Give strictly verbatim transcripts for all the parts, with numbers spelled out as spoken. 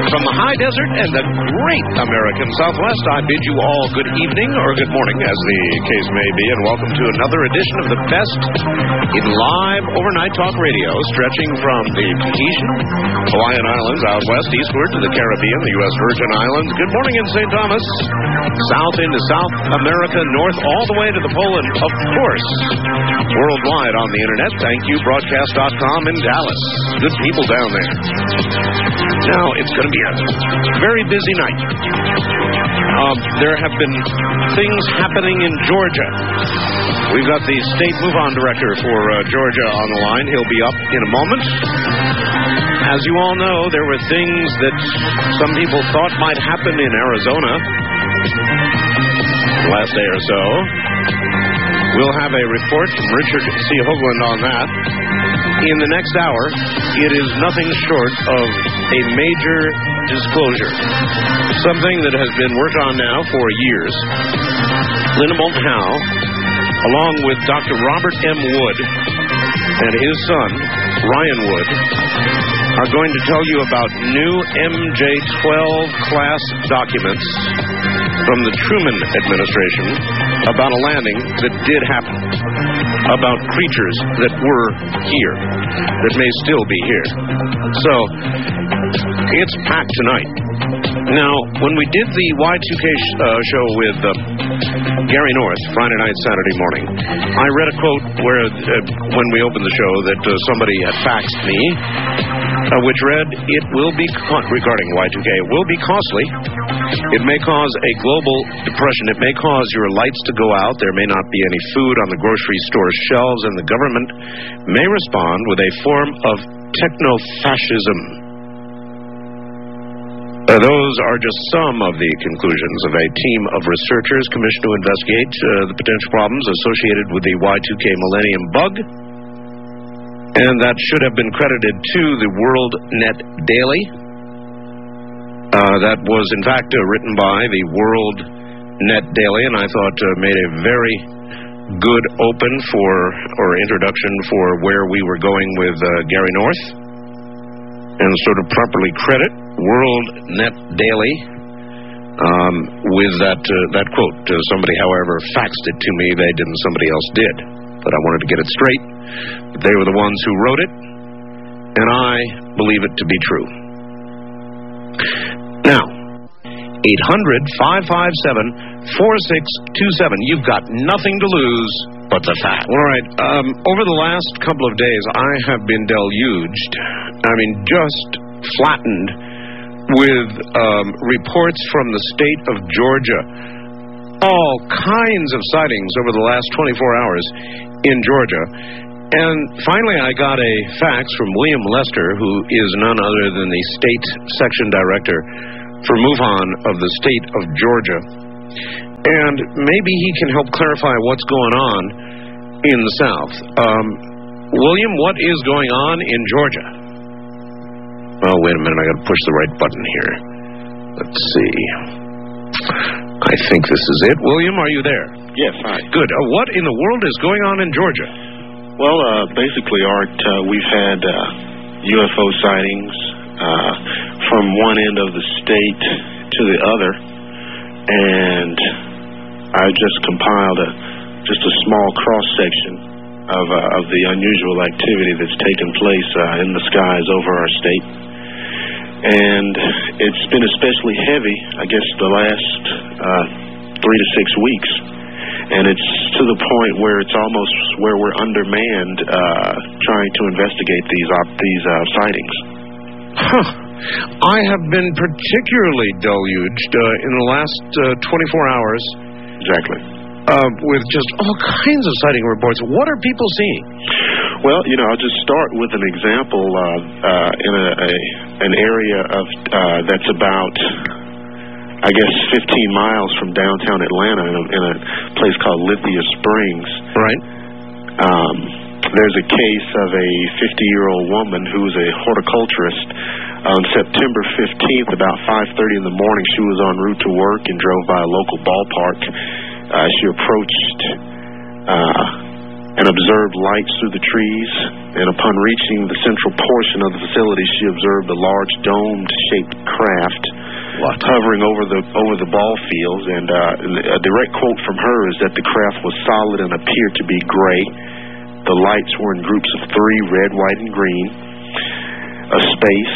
From the high desert and the great American Southwest, I bid you all good evening or good morning, as the case may be, and welcome to another edition of the best in live overnight talk radio, stretching from the Tahitian, Hawaiian Islands out west, eastward to the Caribbean, the U S Virgin Islands. Good morning in Saint Thomas, south into South America, north all the way to the pole, and of course, worldwide on the internet. Thank you, broadcast dot com in Dallas. Good people down there. Now, it's going to be a very busy night. Um, there have been things happening in Georgia. We've got the state move-on director for uh, Georgia on the line. He'll be up in a moment. As you all know, there were things that some people thought might happen in Arizona last day or so. We'll have a report from Richard C. Hoagland on that. In the next hour, it is nothing short of a major disclosure. Something that has been worked on now for years. Linda Moulton Howe, along with Doctor Robert M. Wood and his son, Ryan Wood, are going to tell you about new M J twelve class documents from the Truman administration about a landing that did happen, about creatures that were here, that may still be here. So, it's packed tonight. Now, when we did the Y two K sh- uh, show with uh, Gary North, Friday night, Saturday morning, I read a quote where, uh, when we opened the show, that uh, somebody had faxed me, uh, which read, it will be, co- regarding Y two K, it will be costly. It may cause a global depression. It may cause your lights to go out. There may not be any food on the grocery store shelves, and the government may respond with a form of techno-fascism. Uh, those are just some of the conclusions of a team of researchers commissioned to investigate uh, the potential problems associated with the Y two K Millennium Bug, and that should have been credited to the World Net Daily. Uh, that was, in fact, uh, written by the World Net Daily, and I thought uh, made a very good open for, or introduction for where we were going with uh, Gary North, and sort of properly credit World Net Daily um, with that uh, that quote. Uh, somebody, however, faxed it to me. They didn't. Somebody else did. But I wanted to get it straight. They were the ones who wrote it, and I believe it to be true. Now, eight hundred, five five seven, four six two seven. You've got nothing to lose but the fact. All right. Um, over the last couple of days, I have been deluged, I mean, just flattened with um, reports from the state of Georgia. All kinds of sightings over the last twenty-four hours in Georgia. And finally, I got a fax from William Lester, who is none other than the state section director for MoveOn of the state of Georgia. And maybe he can help clarify what's going on in the South. Um, William, what is going on in Georgia? Oh, wait a minute, I gotta push the right button here. Let's see. I think this is it. William, are you there? Yes, hi. Good. Uh, what in the world is going on in Georgia? Well, uh, basically, Art, uh, we've had uh, U F O sightings uh, from one end of the state to the other, and I just compiled a just a small cross-section of, uh, of the unusual activity that's taken place uh, in the skies over our state. And it's been especially heavy, I guess, the last uh, three to six weeks. And it's to the point where it's almost where we're undermanned uh, trying to investigate these op- these uh, sightings. Huh. I have been particularly deluged uh, in the last uh, twenty-four hours. Exactly. Uh, with just all kinds of sighting reports. What are people seeing? Well, you know, I'll just start with an example uh, uh, in a, a an area of uh, that's about, I guess, fifteen miles from downtown Atlanta, in a, in a place called Lithia Springs. Right. Um, there's a case of a fifty-year-old woman who was a horticulturist. On September fifteenth, about five thirty in the morning, she was en route to work and drove by a local ballpark. Uh, she approached uh, and observed lights through the trees. And upon reaching the central portion of the facility, she observed a large domed-shaped craft what? hovering over the over the ball fields. And uh, a direct quote from her is that the craft was solid and appeared to be gray. The lights were in groups of three, red, white, and green. A space,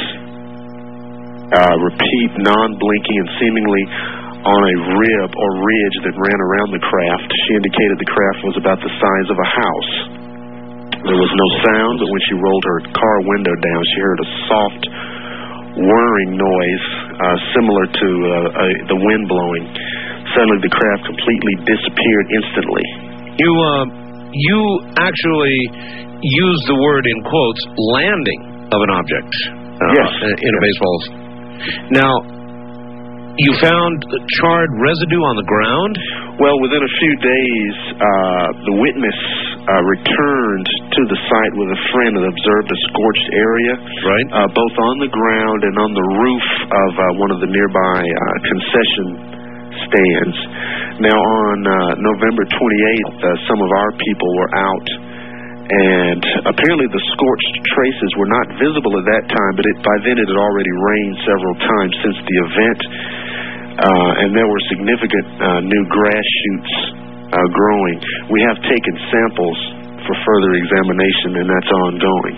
uh, repeat, non-blinking, and seemingly on a rib or ridge that ran around the craft. She indicated the craft was about the size of a house. There was no sound, but when she rolled her car window down, she heard a soft whirring noise uh, similar to uh, uh, the wind blowing. Suddenly, the craft completely disappeared instantly. You, uh, you actually used the word in quotes, landing of an object. Uh, yes. In a baseball. Now, you found charred residue on the ground? Well, within a few days, uh, the witness uh, returned to the site with a friend and observed a scorched area, right? Uh, both on the ground and on the roof of uh, one of the nearby uh, concession stands. Now, on uh, November twenty-eighth, uh, some of our people were out, and apparently the scorched traces were not visible at that time, but it, by then it had already rained several times since the event. Uh, and there were significant uh, new grass shoots uh, growing. We have taken samples for further examination, and that's ongoing.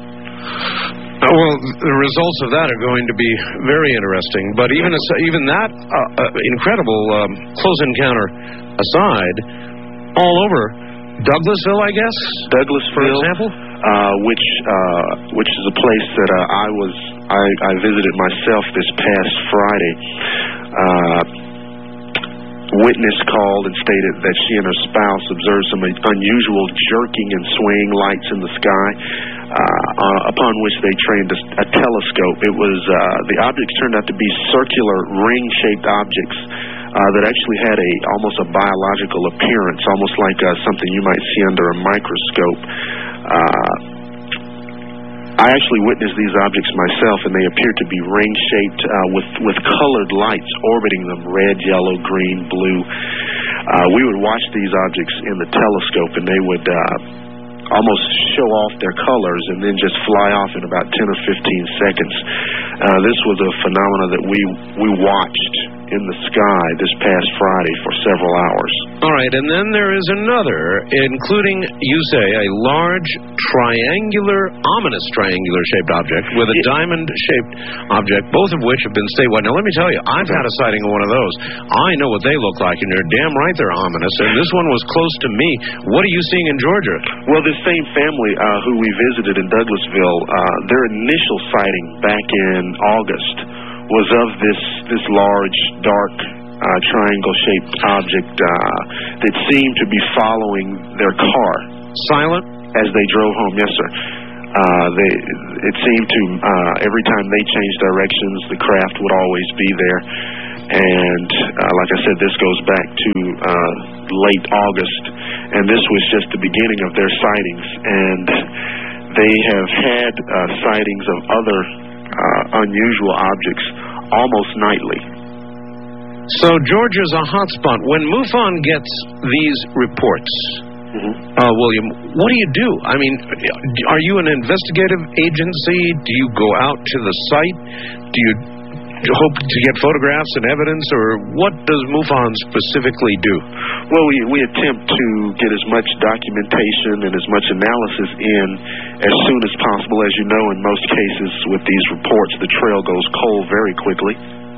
Uh, well, the results of that are going to be very interesting. But even even that uh, uh, incredible um, close encounter aside, all over Douglasville, I guess, Douglasville, for example, uh, which uh, which is a place that uh, I was I, I visited myself this past Friday. Uh, witness called and stated that she and her spouse observed some unusual jerking and swaying lights in the sky, uh, uh, upon which they trained a, a telescope. It was uh, the objects turned out to be circular ring-shaped objects uh, that actually had a almost a biological appearance, almost like uh, something you might see under a microscope. Uh, I actually witnessed these objects myself, and they appeared to be ring-shaped uh, with, with colored lights orbiting them, red, yellow, green, blue. Uh, we would watch these objects in the telescope, and they would uh, almost show off their colors and then just fly off in about ten or fifteen seconds. Uh, this was a phenomenon that we, we watched in the sky this past Friday for several hours. All right, and then there is another, including, you say, a large triangular, ominous triangular-shaped object with a yeah. diamond-shaped object, both of which have been statewide. Now, let me tell you, I've had a sighting of one of those. I know what they look like, and you're damn right they're ominous, and this one was close to me. What are you seeing in Georgia? Well, this same family uh, who we visited in Douglasville, uh, their initial sighting back in August was of this this large, dark, uh, triangle-shaped object uh, that seemed to be following their car. Silent? As they drove home, yes, sir. Uh, they, it seemed to, uh, every time they changed directions, the craft would always be there. And uh, like I said, this goes back to uh, late August, and this was just the beginning of their sightings. And they have had uh, sightings of other uh, unusual objects almost nightly. So Georgia's a hotspot. When MUFON gets these reports, mm-hmm. uh, William, what do you do? I mean, are you an investigative agency? Do you go out to the site? Do you hope to get photographs and evidence, or what does MUFON specifically do? Well, we, we attempt to get as much documentation and as much analysis in as soon as possible. As you know, in most cases with these reports, the trail goes cold very quickly.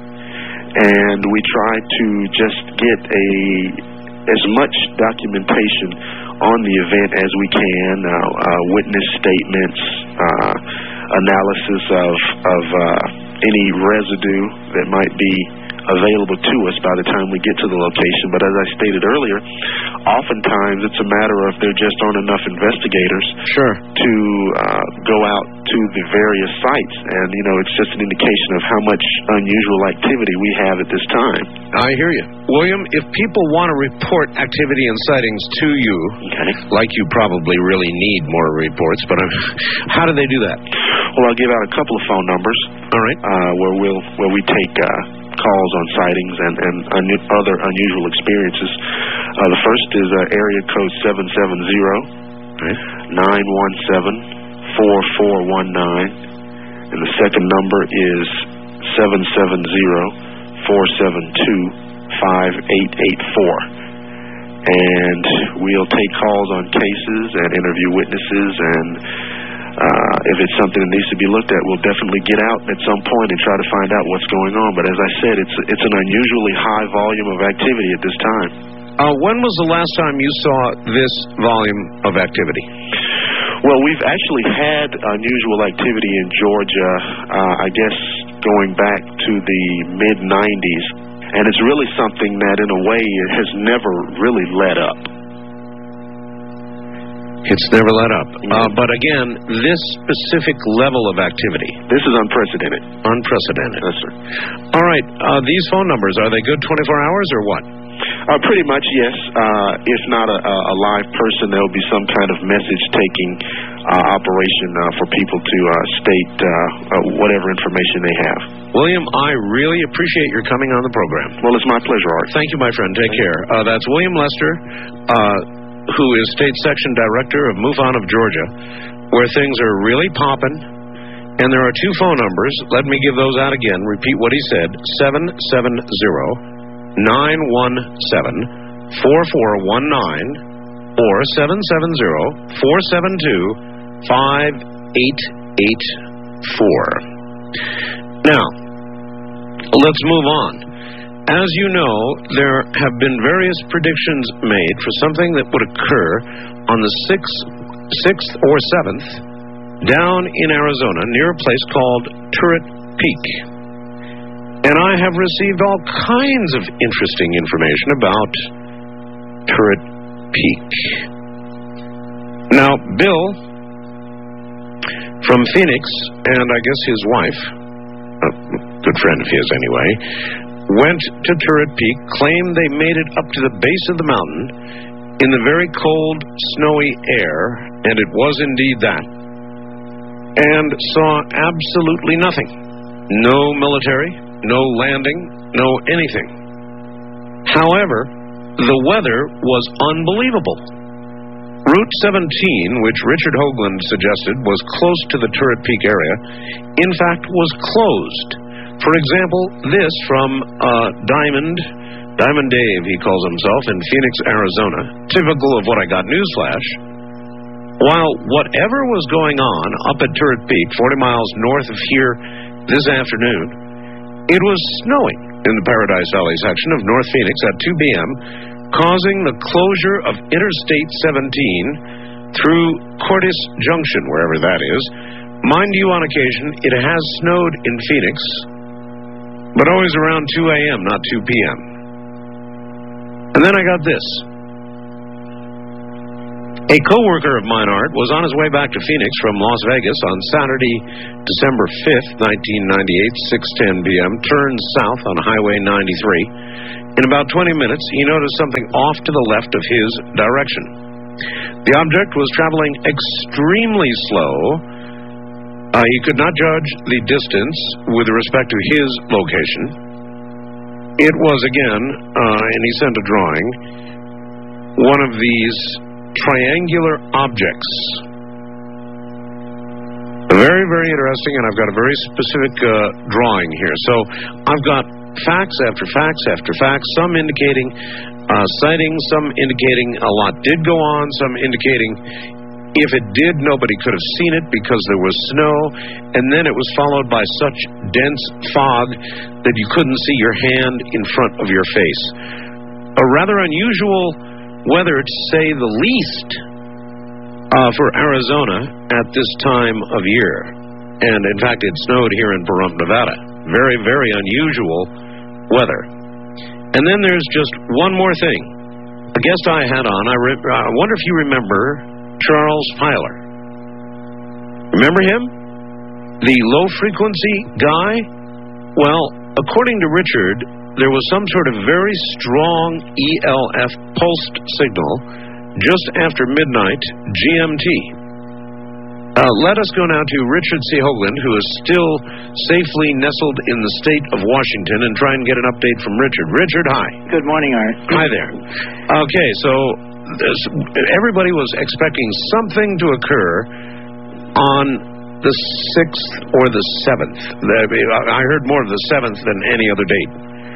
And we try to just get a as much documentation on the event as we can, uh, uh, witness statements, uh, analysis of, of uh, any residue that might be available to us by the time we get to the location. But as I stated earlier, oftentimes it's a matter of there just aren't enough investigators sure. to uh, go out to the various sites. And, you know, it's just an indication of how much unusual activity we have at this time. I hear you. William, if people want to report activity and sightings to you, okay. like you probably really need more reports, but I'm, how do they do that? Well, I'll give out a couple of phone numbers. All right. Uh, where we'll where we take uh, calls on sightings and, and un- other unusual experiences. Uh, the first is uh, area code seven seven zero, nine one seven, four four one nine. And the second number is seven seven zero, four seven two, five eight eight four. And we'll take calls on cases and interview witnesses, and uh, if it's something that needs to be looked at, we'll definitely get out at some point and try to find out what's going on. But as I said, it's it's an unusually high volume of activity at this time. Uh, when was the last time you saw this volume of activity? Well, we've actually had unusual activity in Georgia, uh, I guess, going back to the mid nineties. And it's really something that, in a way, it has never really let up. It's never let up. Mm-hmm. Uh, but again, this specific level of activity. This is unprecedented. Unprecedented. Yes, sir. All right. Uh, these phone numbers, are they good twenty-four hours or what? Uh, pretty much, yes. Uh, if not a, a live person, there will be some kind of message-taking uh, operation uh, for people to uh, state uh, uh, whatever information they have. William, I really appreciate your coming on the program. Well, it's my pleasure, Art. Thank you, my friend. Take care. Uh, that's William Lester, uh, who is State Section Director of MUFON of Georgia, where things are really popping. And there are two phone numbers. Let me give those out again. Repeat what he said. seven seven zero, nine one seven, four four one nine or seven seven zero, four seven two, five eight eight four. Now, let's move on. As you know, there have been various predictions made for something that would occur on the sixth, sixth or seventh down in Arizona near a place called Turret Peak. And I have received all kinds of interesting information about Turret Peak. Now, Bill from Phoenix, and I guess his wife, a good friend of his anyway, went to Turret Peak, claimed they made it up to the base of the mountain in the very cold, snowy air, and it was indeed that, and saw absolutely nothing. No military, no landing, no anything. However, the weather was unbelievable. Route seventeen, which Richard Hoagland suggested was close to the Turret Peak area, in fact was closed. For example, this from uh, Diamond, Diamond Dave, he calls himself, in Phoenix, Arizona, typical of what I got newsflash. While whatever was going on up at Turret Peak, forty miles north of here this afternoon, it was snowing in the Paradise Valley section of North Phoenix at two p.m., causing the closure of Interstate seventeen through Cordes Junction, wherever that is. Mind you, on occasion, it has snowed in Phoenix, but always around two a.m., not two p.m. And then I got this. A co-worker of mine, Art, was on his way back to Phoenix from Las Vegas on Saturday, December fifth, nineteen ninety-eight, six ten p.m., turned south on Highway ninety-three. In about twenty minutes, he noticed something off to the left of his direction. The object was traveling extremely slow. Uh, he could not judge the distance with respect to his location. It was, again, uh, and he sent a drawing, one of these triangular objects. Very, very interesting, and I've got a very specific uh, drawing here. So I've got facts after facts after facts, some indicating uh, sightings, some indicating a lot did go on, some indicating if it did, nobody could have seen it because there was snow, and then it was followed by such dense fog that you couldn't see your hand in front of your face. A rather unusual weather, to say the least, uh, for Arizona at this time of year. And in fact, it snowed here in Pahrump, Nevada. Very, very unusual weather. And then there's just one more thing. A guest I had on, I, re- I wonder if you remember Charles Filer. Remember him? The low-frequency guy? Well, according to Richard, there was some sort of very strong E L F pulsed signal just after midnight G M T. Uh, let us go now to Richard C. Hoagland, who is still safely nestled in the state of Washington, and try and get an update from Richard. Richard, hi. Good morning, Art. Hi there. Okay, so this, everybody was expecting something to occur on the sixth or the seventh. I heard more of the seventh than any other date.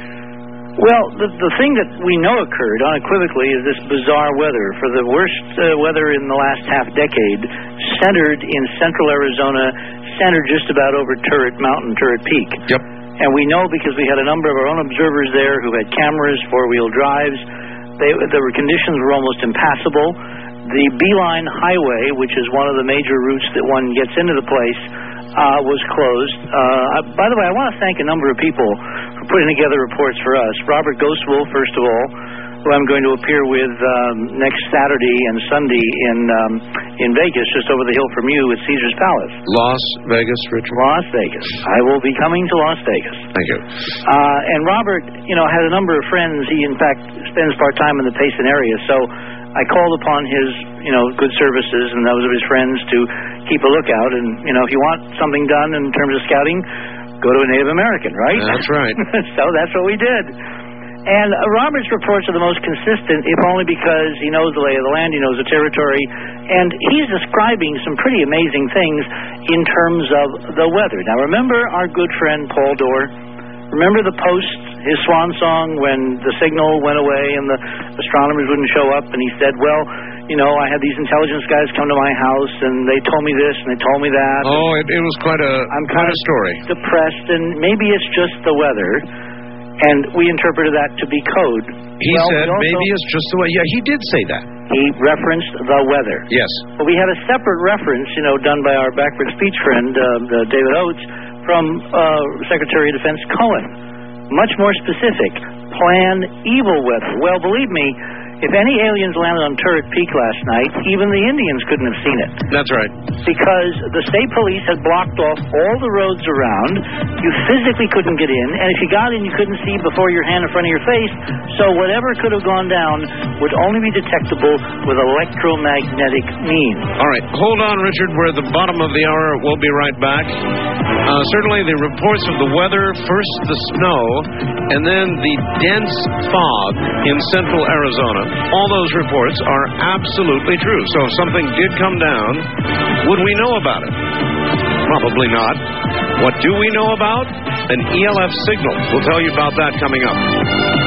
Well, the, the thing that we know occurred unequivocally is this bizarre weather. For the worst uh, weather in the last half decade, centered in central Arizona, centered just about over Turret Mountain, Turret Peak. Yep. And we know because we had a number of our own observers there who had cameras, four-wheel drives. They, the conditions were almost impassable. The Beeline Highway, which is one of the major routes that one gets into the place, uh, was closed. Uh, by the way, I want to thank a number of people for putting together reports for us. Robert Goswell, first of all, who I'm going to appear with um, next Saturday and Sunday in um, in Vegas, just over the hill from you at Caesar's Palace. Las Vegas, Richard? Las Vegas. I will be coming to Las Vegas. Thank you. Uh, and Robert, you know, had a number of friends. He, in fact, spends part-time in the Payson area, so I called upon his, you know, good services and those of his friends to keep a lookout. And, you know, if you want something done in terms of scouting, go to a Native American, right? That's right. So that's what we did. And uh, Robert's reports are the most consistent, if only because he knows the lay of the land, he knows the territory, and he's describing some pretty amazing things in terms of the weather. Now, remember our good friend Paul Dorr? Remember the Post, his swan song, when the signal went away and the astronomers wouldn't show up, and he said, well, you know, I had these intelligence guys come to my house, and they told me this, and they told me that. Oh, it, it was quite a, I'm quite a story. Depressed, and maybe it's just the weather. And we interpreted that to be code. He well, said we maybe it's just the way. Yeah, he did say that. He referenced the weather. Yes. But we had a separate reference, you know, done by our backward speech friend, uh, uh, David Oates, from uh, Secretary of Defense Cohen. Much more specific. Plan evil weather. Well, believe me, if any aliens landed on Turret Peak last night, even the Indians couldn't have seen it. That's right. Because the state police had blocked off all the roads around. You physically couldn't get in, and if you got in, you couldn't see before your hand in front of your face. So whatever could have gone down would only be detectable with electromagnetic means. All right. Hold on, Richard. We're at the bottom of the hour. We'll be right back. Uh, certainly the reports of the weather, first the snow, and then the dense fog in central Arizona. All those reports are absolutely true. So if something did come down, would we know about it? Probably not. What do we know about? An E L F signal. We'll tell you about that coming up.